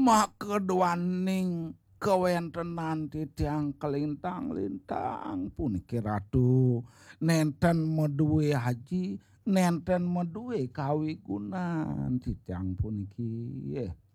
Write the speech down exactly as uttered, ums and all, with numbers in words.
makedwaning kewentenan titiang kelintang-lintang puniki ratu nenten meduwe haji nenten meduwe kawigunan titiang puniki.